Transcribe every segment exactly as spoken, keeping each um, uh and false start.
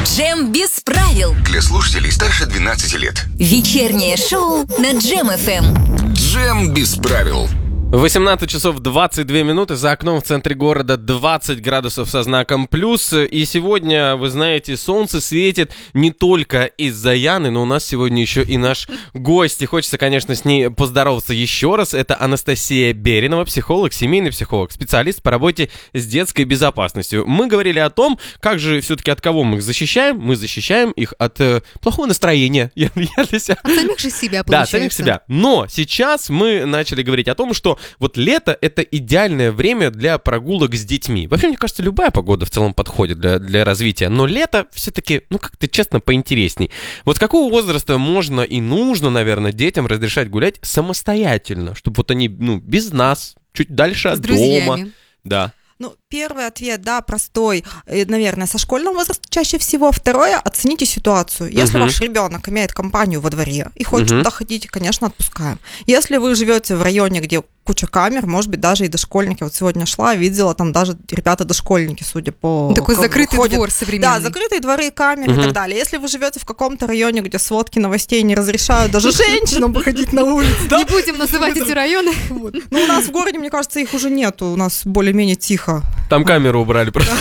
Джем без правил. Для слушателей старше двенадцати лет. Вечернее шоу на Джем эф эм. Джем без правил. восемнадцать часов двадцать две минуты, за окном в центре города двадцать градусов со знаком плюс. И сегодня, вы знаете, солнце светит не только из-за Яны, но у нас сегодня еще и наш гость. И хочется, конечно, с ней поздороваться еще раз. Это Анастасия Беринова, психолог, семейный психолог, специалист по работе с детской безопасностью. Мы говорили о том, как же все-таки от кого мы их защищаем. Мы защищаем их от э, плохого настроения. Я, я для себя... От самих же себя, получается. Да, самих себя. Но сейчас мы начали говорить о том, что вот лето — это идеальное время для прогулок с детьми. Вообще, мне кажется, любая погода в целом подходит для, для развития, но лето все-таки, ну, как-то, честно, поинтересней. Вот с какого возраста можно и нужно, наверное, детям разрешать гулять самостоятельно, чтобы вот они, ну, без нас, чуть дальше от дома. Да. Ну, первый ответ, да, простой, наверное, со школьного возраста чаще всего. Второе, оцените ситуацию. Если uh-huh. ваш ребенок имеет компанию во дворе и хочет uh-huh. туда ходить, конечно, отпускаем. Если вы живете в районе, где куча камер, может быть, даже и дошкольники. Вот сегодня шла, видела, там даже ребята-дошкольники, судя по... Такой закрытый ходят. Двор современный. Да, закрытые дворы, камеры uh-huh. и так далее. Если вы живете в каком-то районе, где сводки новостей не разрешают даже женщинам выходить на улицу. Не будем называть эти районы. Ну, у нас в городе, мне кажется, их уже нету. У нас более-менее тихо. Там камеру убрали просто.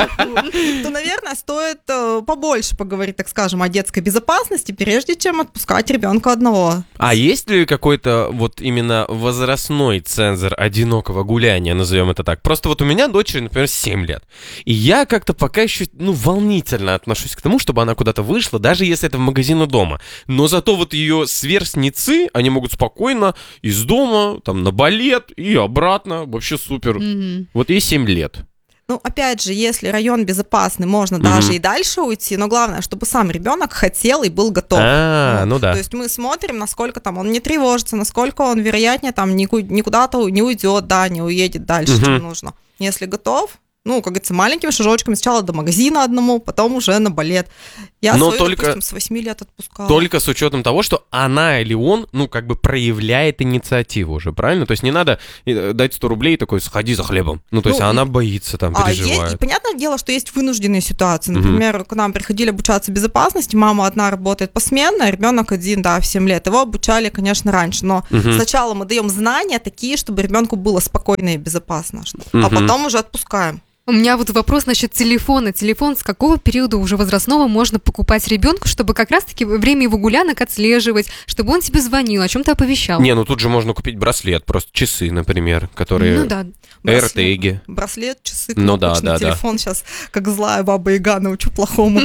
То, наверное, стоит побольше поговорить, так скажем, о детской безопасности, прежде чем отпускать ребенка одного. А есть ли какой-то вот именно возрастной цензор одинокого гуляния, назовем это так? Просто вот у меня дочери, например, семь лет. И я как-то пока еще, ну, волнительно отношусь к тому, чтобы она куда-то вышла, даже если это в магазин у дома. Но зато вот ее сверстницы, они могут спокойно из дома, там, на балет и обратно. Вообще супер. Mm-hmm. Вот ей семь лет. Ну, опять же, если район безопасный, можно mm-hmm. даже и дальше уйти, но главное, чтобы сам ребенок хотел и был готов. А, ну, ну да. То есть мы смотрим, насколько там он не тревожится, насколько он, вероятнее, там никуда-то не уйдет, да, не уедет дальше, mm-hmm. чем нужно. Если готов, ну, как говорится, маленькими шажочками, сначала до магазина одному, потом уже на балет. Я Но свою, только, допустим, с восьми лет отпускала. Только с учетом того, что она или он, ну, как бы проявляет инициативу уже, правильно? То есть не надо дать сто рублей и такой, сходи за хлебом. Ну, то есть ну, она боится, там, а переживает. Есть, понятное дело, что есть вынужденные ситуации. Например, угу. к нам приходили обучаться безопасности, мама одна работает посменно, ребенок один, да, в семь лет. Его обучали, конечно, раньше, но угу. сначала мы даем знания такие, чтобы ребенку было спокойно и безопасно, угу. а потом уже отпускаем. У меня вот вопрос насчет телефона. Телефон с какого периода уже возрастного можно покупать ребенку, чтобы как раз-таки время его гулянок отслеживать, чтобы он тебе звонил, о чем-то оповещал? Не, ну тут же можно купить браслет, просто часы, например, которые... Ну да. AirTag. Браслет, часы, ну, да, да, телефон да. Сейчас как злая баба-яга научу плохому.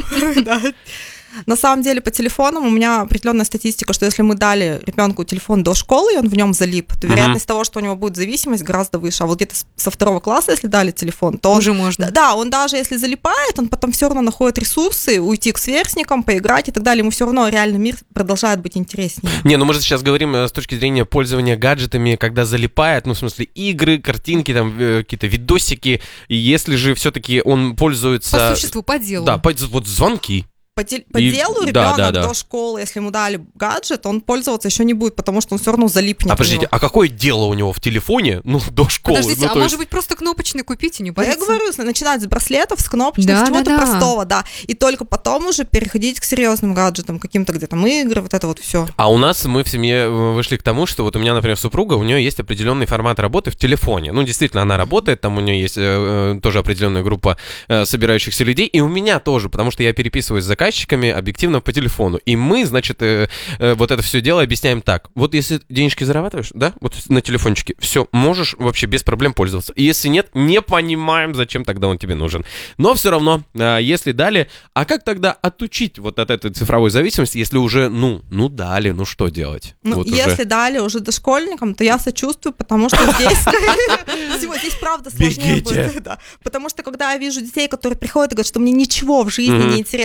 На самом деле, по телефонам у меня определенная статистика, что если мы дали ребенку телефон до школы, и он в нем залип, то вероятность uh-huh. того, что у него будет зависимость, гораздо выше. А вот где-то со второго класса, если дали телефон, то уже он, можно. Да, он даже если залипает, он потом все равно находит ресурсы, уйти к сверстникам, поиграть и так далее. Ему все равно реальный мир продолжает быть интереснее. Не, ну мы же сейчас говорим с точки зрения пользования гаджетами, когда залипает, ну в смысле игры, картинки, там какие-то видосики. И если же все-таки он пользуется... По существу, по делу. Да, по, вот звонки. По, те, по и, делу да, ребенок да, да. до школы, если ему дали гаджет, он пользоваться еще не будет, потому что он все равно залипнет. А подождите, а какое дело у него в телефоне, ну, до школы? Подождите, ну, а есть... может быть просто кнопочный купить и не париться? Я говорю, начинать с браслетов, с кнопочных, да, с чего-то да, да. простого, да. И только потом уже переходить к серьезным гаджетам, каким-то где там игры, вот это вот все. А у нас мы в семье вышли к тому, что вот у меня, например, супруга, у нее есть определенный формат работы в телефоне. Ну, действительно, она работает, там у нее есть э, тоже определенная группа э, собирающихся людей, и у меня тоже, потому что я переписываюсь с заказчиками объективно по телефону. И мы, значит, э, э, вот это все дело объясняем так. Вот если денежки зарабатываешь, да, вот на телефончике, все, можешь вообще без проблем пользоваться. И если нет, не понимаем, зачем тогда он тебе нужен. Но все равно, э, если дали, а как тогда отучить вот от этой цифровой зависимости, если уже, ну, ну дали, ну что делать? Ну, вот если уже... дали уже дошкольникам, то я сочувствую, потому что здесь... Здесь правда сложнее будет. Потому что когда я вижу детей, которые приходят и говорят, что мне ничего в жизни не интересно, кроме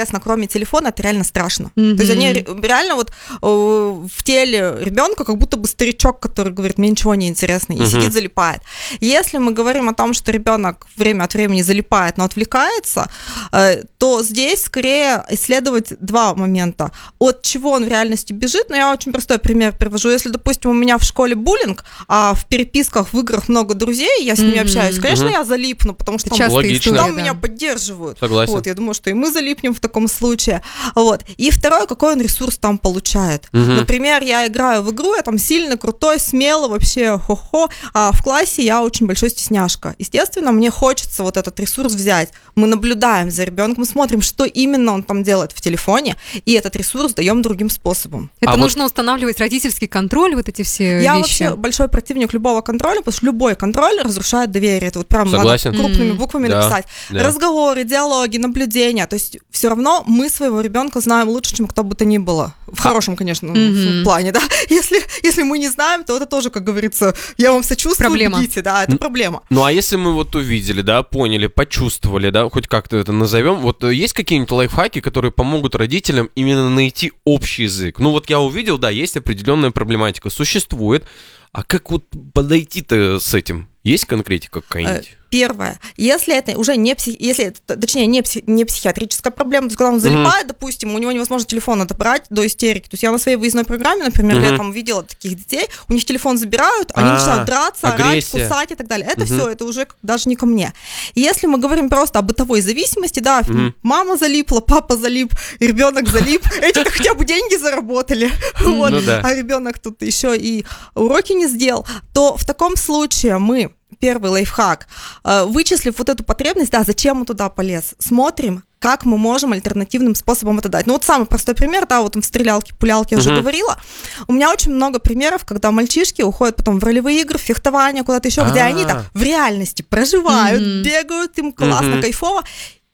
телефона, это реально страшно. Mm-hmm. То есть они реально вот э, в теле ребенка как будто бы старичок, который говорит, мне ничего не интересно, и mm-hmm. сидит, залипает. Если мы говорим о том, что ребенок время от времени залипает, но отвлекается, э, то здесь скорее исследовать два момента. От чего он в реальности бежит, но я очень простой пример привожу. Если, допустим, у меня в школе буллинг, а в переписках, в играх много друзей, я с ними mm-hmm. общаюсь, конечно, mm-hmm. я залипну, потому что там, Логично. там да. меня поддерживают. Согласен. Вот, я думаю, что и мы залипнем в таком случае. Вот. И второе, какой он ресурс там получает. Mm-hmm. Например, я играю в игру, я там сильный, крутой, смелый, вообще хо-хо, а в классе я очень большой стесняшка. Естественно, мне хочется вот этот ресурс взять. Мы наблюдаем за ребенком, смотрим, что именно он там делает в телефоне, и этот ресурс даем другим способом. Это а нужно вот... устанавливать родительский контроль, вот эти все Я вещи. вообще большой противник любого контроля, потому что любой контроль разрушает доверие. Это вот прям Согласен. надо крупными Mm-hmm. буквами да. написать. Да. Разговоры, диалоги, наблюдения. То есть все равно мы своего ребенка знаем лучше, чем кто бы то ни было. В хорошем, конечно, Mm-hmm. плане, да. Если, если мы не знаем, то это тоже, как говорится, я вам сочувствую, Проблема. бегите, да, это проблема. Ну, а если мы вот увидели, да, поняли, почувствовали, да, хоть как-то это назовем, вот есть какие-нибудь лайфхаки, которые помогут родителям именно найти общий язык? Ну, вот я увидел, да, есть определенная проблематика, существует, а как вот подойти-то с этим? Есть конкретика какая-нибудь? Первое, если это уже не псих... если это, точнее, не, псих... не психиатрическая проблема, то есть когда он залипает, mm-hmm. допустим, у него невозможно телефон отобрать до истерики. То есть я на своей выездной программе, например, mm-hmm. летом видела таких детей, у них телефон забирают, они А, начинают драться, орать, агрессия. кусать и так далее. Это Mm-hmm. все, это уже даже не ко мне. И если мы говорим просто о бытовой зависимости, да, Mm-hmm. мама залипла, папа залип, ребенок залип, эти-то хотя бы деньги заработали, вот, а ребенок тут еще и уроки не сделал, то в таком случае мы первый лайфхак. Вычислив вот эту потребность, да, зачем он туда полез, смотрим, как мы можем альтернативным способом это дать. Ну вот самый простой пример, да, вот в стрелялке, пулялке я уже uh-huh. говорила. У меня очень много примеров, когда мальчишки уходят потом в ролевые игры, в фехтование, куда-то еще, где они там в реальности проживают, uh-huh. бегают, им классно, uh-huh. кайфово.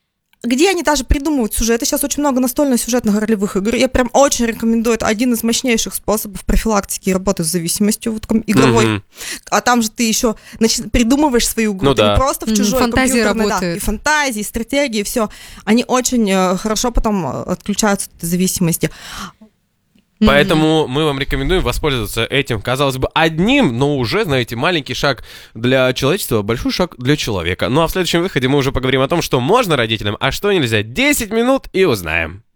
Где они даже придумывают сюжеты. Сейчас очень много настольно-сюжетных ролевых игр. Я прям очень рекомендую. Это один из мощнейших способов профилактики и работы с зависимостью вот, игровой. Mm-hmm. А там же ты еще значит, придумываешь свою игру. Ну, ты да. не просто в чужой фантазия компьютерной. работает. Да, и фантазии, и стратегии, все. Они очень э, хорошо потом отключаются от зависимости. Поэтому mm-hmm. мы вам рекомендуем воспользоваться этим, казалось бы, одним, но уже, знаете, маленький шаг для человечества, большой шаг для человека. Ну а в следующем выходе мы уже поговорим о том, что можно родителям, а что нельзя. десять минут и узнаем.